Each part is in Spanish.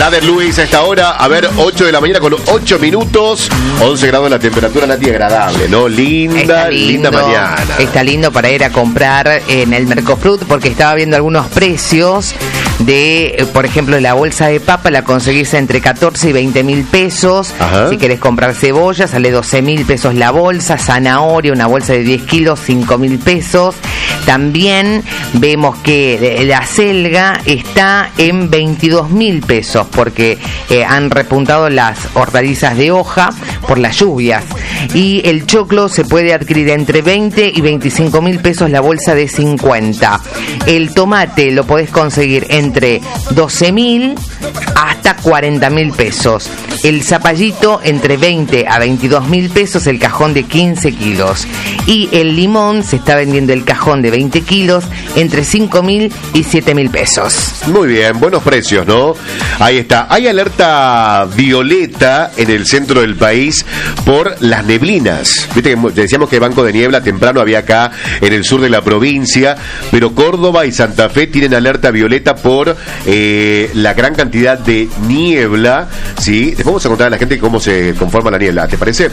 Dader Luis a esta hora, a ver, 8 de la mañana con 8 minutos, 11 grados la temperatura, Nati, agradable, ¿no? Linda mañana. Está lindo para ir a comprar en el Mercofruit, porque estaba viendo algunos precios de, por ejemplo, la bolsa de papa la conseguís entre 14 y 20 mil pesos. Ajá. Si querés comprar cebolla, sale 12 mil pesos la bolsa. Zanahoria, una bolsa de 10 kilos, 5 mil pesos. También vemos que la selga está en 22 mil pesos, porque han repuntado las hortalizas de hoja por las lluvias. Y el choclo se puede adquirir entre 20 y 25 mil pesos la bolsa de 50. El tomate lo podés conseguir entre 12 mil hasta 40 mil pesos. El zapallito entre 20 a 22 mil pesos, el cajón de 15 kilos. Y el limón se está vendiendo el cajón de 20 kilos entre 5 mil y 7 mil pesos. Muy bien, buenos precios, ¿no? Ahí está. Hay alerta violeta en el centro del país por las neblinas. Viste que decíamos que banco de niebla temprano había acá en el sur de la provincia, pero Córdoba y Santa Fe tienen alerta violeta por la gran cantidad de niebla, ¿sí? Después vamos a contar a la gente cómo se conforma la niebla, ¿te parece?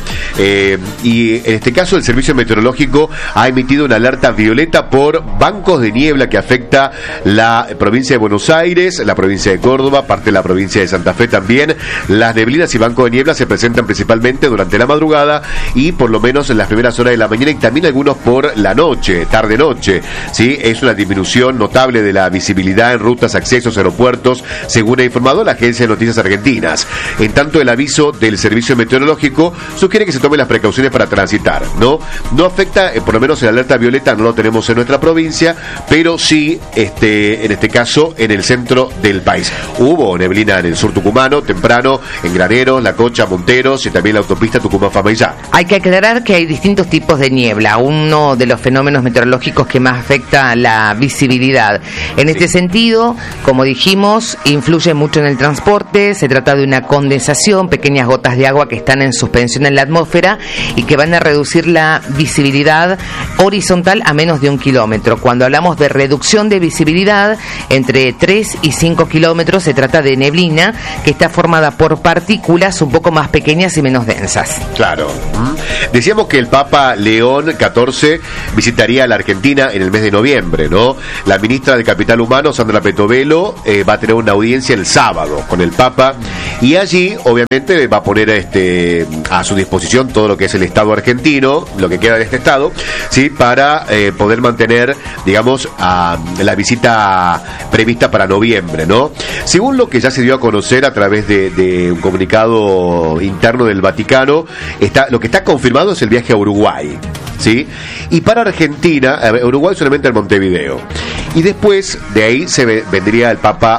Y en este caso el Servicio Meteorológico ha emitido una alerta violeta por bancos de niebla que afecta la provincia de Buenos Aires, la provincia de Córdoba, parte de la provincia de Santa Fe también. Las neblinas y bancos de niebla se presentan principalmente durante la madrugada y por lo menos en las primeras horas de la mañana, y también algunos por la noche, tarde-noche, ¿sí? Es una disminución notable de la visibilidad en rutas, accesos, aeropuertos, según ha informado la Agencia de Noticias Argentinas. En tanto, el aviso del Servicio Meteorológico sugiere que se tomen las precauciones para transitar, ¿no? No afecta, por lo menos el alerta violeta no lo tenemos en nuestra provincia, pero sí, en este caso, en el centro del país. Hubo neblina en el sur tucumano, temprano, en Graneros, La Cocha, Monteros y también la autopista Tucumán-Famaillá. Hay que aclarar que hay distintos tipos de niebla, uno de los fenómenos meteorológicos que más afecta la visibilidad. En este sentido, como dijimos, influye mucho en el transporte. Se trata de una condensación, pequeñas gotas de agua que están en suspensión en la atmósfera y que van a reducir la visibilidad horizontal a menos de 1 kilómetro. Cuando hablamos de reducción de visibilidad entre 3 y 5 kilómetros, se trata de neblina que está formada por partículas un poco más pequeñas y menos densas. Claro. Decíamos que el Papa León XIV visitaría la Argentina en el mes de noviembre, ¿no? La ministra de Capital Humano, Sandra Petovelo, va a tener una audiencia el sábado con el Papa, y allí obviamente va a poner a su disposición todo lo que es el Estado argentino, lo que queda de este Estado, ¿sí? Para poder mantener, digamos, la visita prevista para noviembre, ¿no? Según lo que ya se dio a conocer a través de un comunicado interno del Vaticano, lo que está confirmado es el viaje a Uruguay, ¿sí? Y para Argentina, Uruguay solamente en Montevideo. Y después de ahí vendría el Papa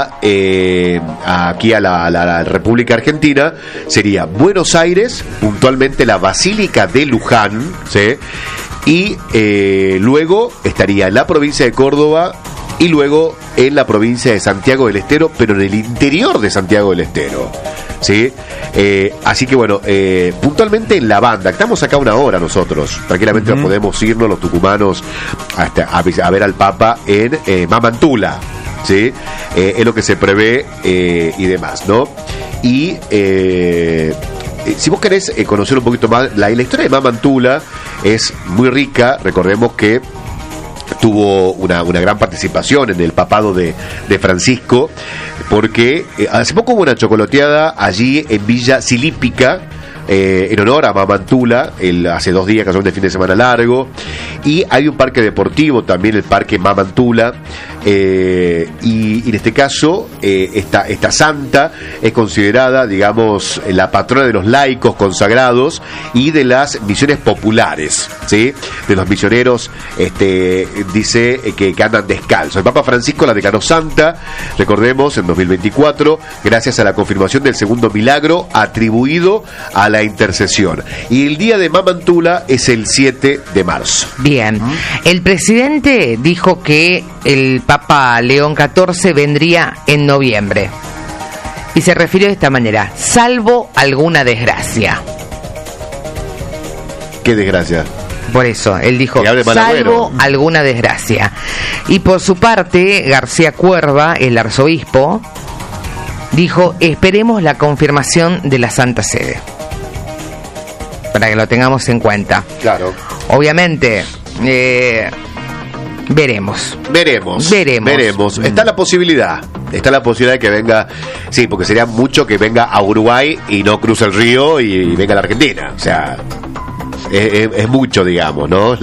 aquí a la República Argentina. Sería Buenos Aires, puntualmente la Basílica de Luján, ¿sí? Y luego estaría en la provincia de Córdoba y luego en la provincia de Santiago del Estero, pero en el interior de Santiago del Estero, ¿sí? Así que bueno, puntualmente en la banda, estamos acá una hora nosotros, tranquilamente podemos irnos los tucumanos a ver al Papa en Mamantula, ¿sí? Es lo que se prevé y demás, ¿no? Y si vos querés conocer un poquito más, la historia de Mamantula es muy rica. Recordemos que tuvo una gran participación en el papado de Francisco, porque hace poco hubo una chocolateada allí en Villa Silípica, en honor a Mamantula, hace 2 días, casualmente de fin de semana largo, y hay un parque deportivo también, el Parque Mamantula, y en este caso esta santa es considerada, digamos, la patrona de los laicos consagrados y de las misiones populares, ¿sí? De los misioneros, dice que andan descalzos. El Papa Francisco la declaró santa, recordemos, en 2024, gracias a la confirmación del segundo milagro atribuido a la intercesión. Y el día de Mamantula es el 7 de marzo. Bien. El presidente dijo que el Papa León XIV vendría en noviembre. Y se refirió de esta manera: salvo alguna desgracia. ¿Qué desgracia? Por eso, él dijo, salvo alguna desgracia. Y por su parte, García Cuerva, el arzobispo, dijo: esperemos la confirmación de la Santa Sede. Para que lo tengamos en cuenta. Claro. Obviamente, veremos. Está la posibilidad de que venga, sí, porque sería mucho que venga a Uruguay y no cruce el río y venga a la Argentina. O sea, es mucho, digamos, ¿no?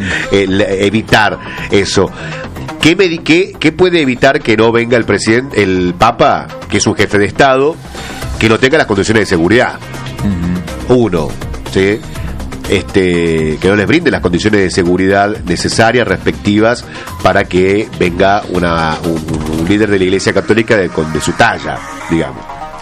Evitar eso. ¿Qué puede evitar que no venga el presidente, el Papa, que es un jefe de Estado, que no tenga las condiciones de seguridad? Uno, ¿sí? Que no les brinde las condiciones de seguridad necesarias, respectivas, para que venga un líder de la Iglesia Católica de su talla, digamos.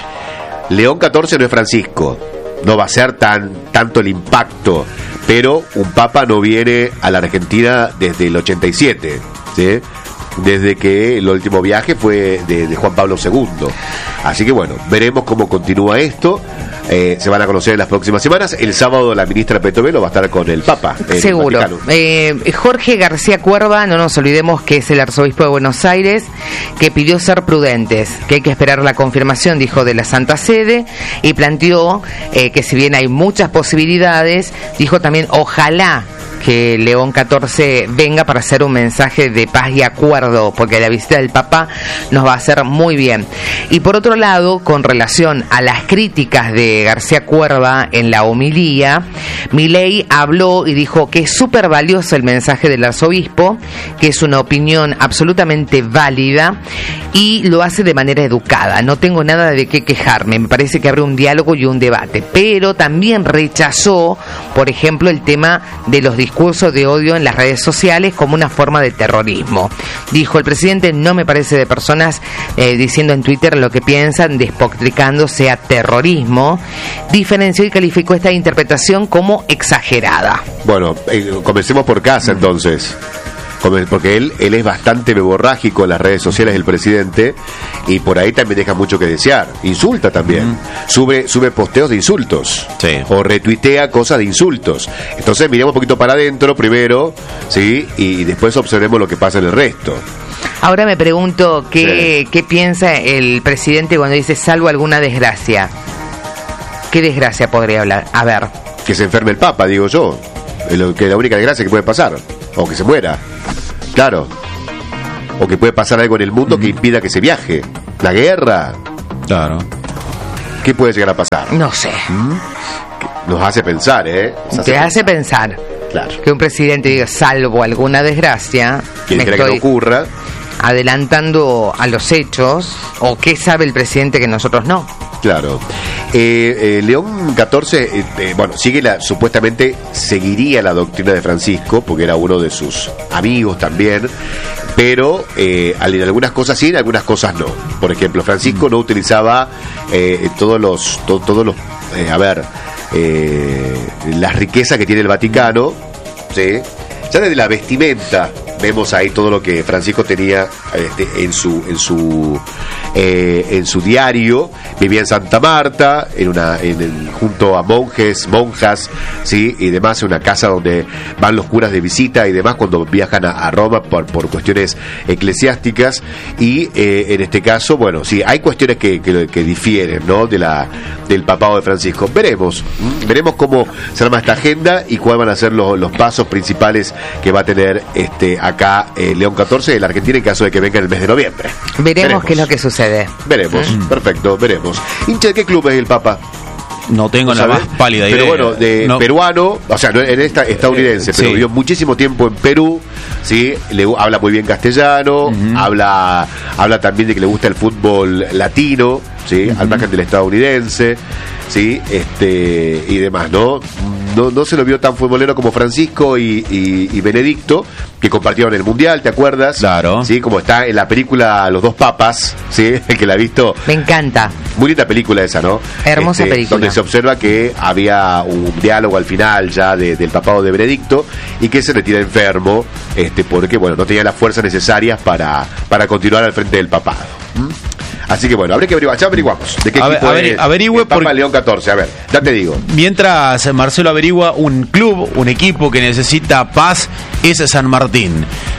León XIV no es Francisco, no va a ser tanto el impacto, pero un Papa no viene a la Argentina desde el 87, ¿sí? Desde que el último viaje fue de Juan Pablo II. Así que bueno, veremos cómo continúa esto. Se van a conocer en las próximas semanas. El sábado la ministra Petovelo va a estar con el Papa. Seguro. Jorge García Cuerva, no nos olvidemos que es el arzobispo de Buenos Aires, que pidió ser prudentes, que hay que esperar la confirmación, dijo, de la Santa Sede, y planteó que si bien hay muchas posibilidades, dijo también ojalá que León XIV venga para hacer un mensaje de paz y acuerdo, porque la visita del Papa nos va a hacer muy bien. Y por otro lado, con relación a las críticas de García Cuerva en la homilía, Milei habló y dijo que es súper valioso el mensaje del arzobispo, que es una opinión absolutamente válida y lo hace de manera educada. No tengo nada de qué quejarme, me parece que habrá un diálogo y un debate, pero también rechazó, por ejemplo, el tema de los discursos de odio en las redes sociales como una forma de terrorismo. Dijo el presidente: no me parece de personas diciendo en Twitter lo que piensan, despotricando, sea terrorismo. Diferenció y calificó esta interpretación como exagerada. Bueno, comencemos por casa entonces. Porque él es bastante beborrágico en las redes sociales, el presidente, y por ahí también deja mucho que desear. Insulta también. Sube posteos de insultos. Sí. O retuitea cosas de insultos. Entonces miremos un poquito para adentro primero, ¿sí? Y después observemos lo que pasa en el resto. Ahora me pregunto qué piensa el presidente cuando dice salvo alguna desgracia. ¿Qué desgracia podría hablar? A ver. Que se enferme el Papa, digo yo. Que la única desgracia que puede pasar. O que se muera. Claro. O que puede pasar algo en el mundo que impida que se viaje. La guerra. Claro. ¿Qué puede llegar a pasar? No sé. Nos hace pensar, ¿eh? Te hace pensar. Claro. Que un presidente diga salvo alguna desgracia. ¿Quién quiere que no ocurra? Adelantando a los hechos. ¿O qué sabe el presidente que nosotros no? Claro. León XIV, supuestamente seguiría la doctrina de Francisco, porque era uno de sus amigos también, pero en algunas cosas sí, en algunas cosas no. Por ejemplo, Francisco no utilizaba las riquezas que tiene el Vaticano, ¿sí? Ya desde la vestimenta vemos ahí todo lo que Francisco tenía en su diario. Vivía en Santa Marta, junto a monjas, sí, y demás, en una casa donde van los curas de visita y demás cuando viajan a Roma por cuestiones eclesiásticas. Y en este caso, bueno, sí, hay cuestiones que difieren, ¿no? Del papado de Francisco. Veremos cómo se arma esta agenda y cuáles van a ser los pasos principales que va a tener acá León XIV de la Argentina en caso de que venga en el mes de noviembre. Veremos qué es lo que sucede. Veremos, perfecto, veremos. ¿Hincha de qué club es el Papa? No tengo la más pálida idea. Pero bueno, peruano, o sea, en esta estadounidense, pero vivió muchísimo tiempo en Perú, ¿sí? Habla muy bien castellano, habla también de que le gusta el fútbol latino, ¿sí? Al margen del estadounidense, ¿sí? Y demás, ¿no? No se lo vio tan futbolero como Francisco y Benedicto, que compartieron el Mundial, ¿te acuerdas? Claro. Sí, como está en la película Los Dos Papas, ¿sí? El que la ha visto. Me encanta. Muy linda película esa, ¿no? Hermosa película. Donde se observa que había un diálogo al final ya del papado de Benedicto y que se retira enfermo, porque, bueno, no tenía las fuerzas necesarias para continuar al frente del papado. Así que bueno, habría que averiguar, ya averiguamos de qué equipo es averigüe el Papa León XIV. A ver, ya te digo. Mientras Marcelo averigua, un equipo que necesita paz es San Martín.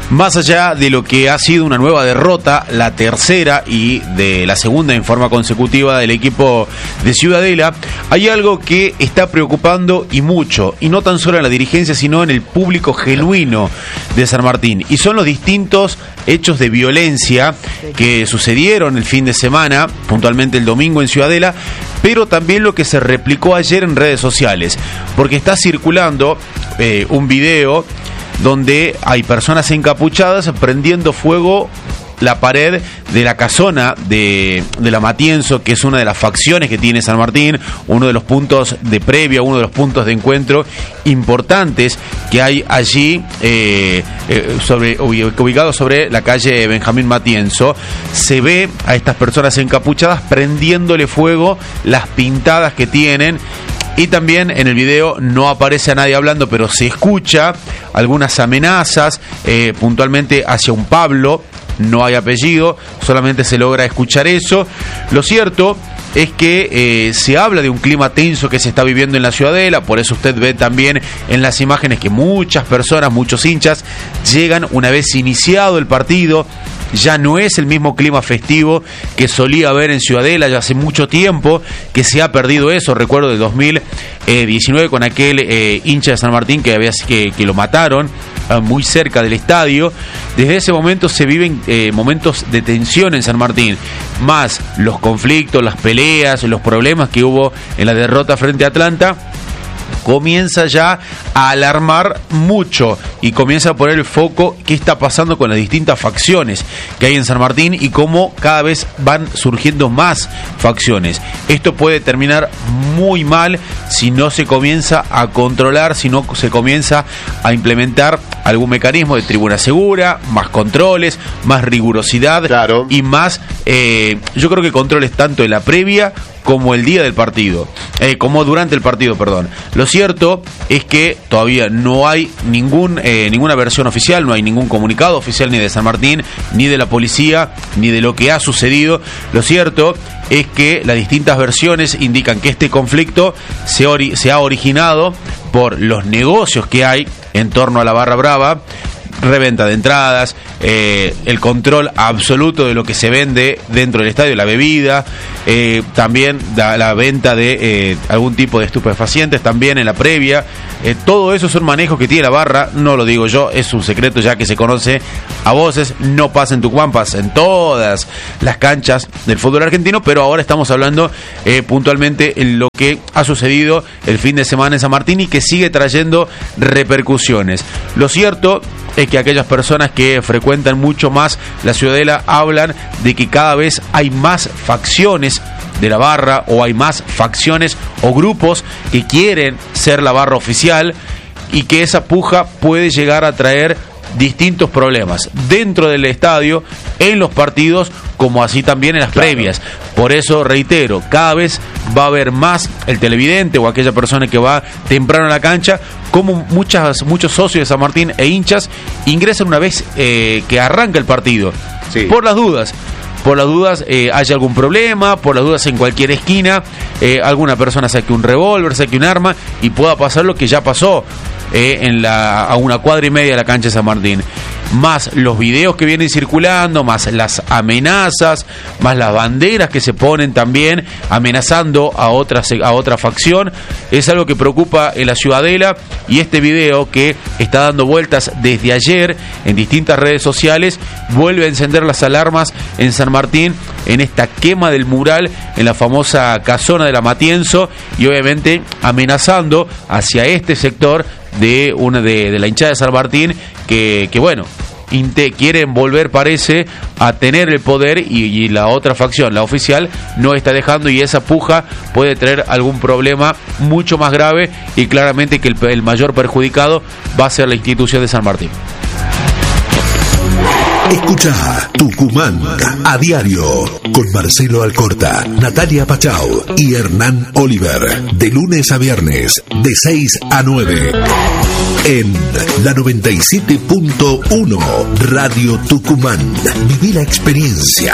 Más allá de lo que ha sido una nueva derrota, la tercera y de la segunda en forma consecutiva del equipo de Ciudadela, hay algo que está preocupando y mucho, y no tan solo en la dirigencia, sino en el público genuino de San Martín, y son los distintos hechos de violencia que sucedieron el fin de semana, puntualmente el domingo en Ciudadela, pero también lo que se replicó ayer en redes sociales, porque está circulando un video donde hay personas encapuchadas prendiendo fuego la pared de la casona de la Matienzo, que es una de las facciones que tiene San Martín, uno de los puntos de previa, uno de los puntos de encuentro importantes que hay allí, ubicado sobre la calle Benjamín Matienzo. Se ve a estas personas encapuchadas prendiéndole fuego las pintadas que tienen. Y también en el video no aparece a nadie hablando, pero se escucha algunas amenazas, puntualmente hacia un Pablo, no hay apellido, solamente se logra escuchar eso. Lo cierto es que se habla de un clima tenso que se está viviendo en la Ciudadela, por eso usted ve también en las imágenes que muchas personas, muchos hinchas, llegan una vez iniciado el partido. Ya no es el mismo clima festivo que solía haber en Ciudadela, ya hace mucho tiempo que se ha perdido eso. Recuerdo de 2019 con aquel hincha de San Martín que lo mataron muy cerca del estadio. Desde ese momento se viven momentos de tensión en San Martín, más los conflictos, las peleas, los problemas que hubo en la derrota frente a Atlanta. Comienza ya a alarmar mucho y comienza a poner el foco qué está pasando con las distintas facciones que hay en San Martín y cómo cada vez van surgiendo más facciones. Esto puede terminar muy mal si no se comienza a controlar, si no se comienza a implementar algún mecanismo de tribuna segura, más controles, más rigurosidad, claro, y más, yo creo que controles tanto en la previa como el día del partido, como durante el partido, perdón. Lo cierto es que todavía no hay ninguna versión oficial, no hay ningún comunicado oficial ni de San Martín, ni de la policía, ni de lo que ha sucedido. Lo cierto es que las distintas versiones indican que este conflicto se ha originado por los negocios que hay en torno a la Barra Brava, reventa de entradas, el control absoluto de lo que se vende dentro del estadio, la bebida, también la venta de algún tipo de estupefacientes también en la previa. Todo eso son manejos que tiene la barra, no lo digo yo, es un secreto ya que se conoce a voces. No pasa en Tucumán, pasa en todas las canchas del fútbol argentino, pero ahora estamos hablando puntualmente en lo que ha sucedido el fin de semana en San Martín y que sigue trayendo repercusiones. Lo cierto es que aquellas personas que frecuentan mucho más la Ciudadela hablan de que cada vez hay más facciones de la barra, o hay más facciones o grupos que quieren ser la barra oficial, y que esa puja puede llegar a traer distintos problemas dentro del estadio, en los partidos, como así también en las previas. Por eso reitero, cada vez va a haber más el televidente o aquella persona que va temprano a la cancha, como muchos socios de San Martín e hinchas ingresan una vez que arranca el partido, sí, por las dudas haya algún problema, por las dudas en cualquier esquina alguna persona saque un revólver, saque un arma y pueda pasar lo que ya pasó a una cuadra y media de la cancha de San Martín. Más los videos que vienen circulando, más las amenazas, más las banderas que se ponen también amenazando a otra facción, es algo que preocupa en la Ciudadela. Y este video, que está dando vueltas desde ayer en distintas redes sociales, vuelve a encender las alarmas en San Martín, en esta quema del mural en la famosa casona de la Matienzo, y obviamente amenazando hacia este sector de la hinchada de San Martín, que bueno, quieren volver, parece, a tener el poder, y la otra facción, la oficial, no está dejando, y esa puja puede traer algún problema mucho más grave, y claramente que el mayor perjudicado va a ser la institución de San Martín. Escucha Tucumán a diario con Marcelo Alcorta, Natalia Pachau y Hernán Oliver, de lunes a viernes de 6 a 9 en la 97.1 Radio Tucumán. Viví la experiencia.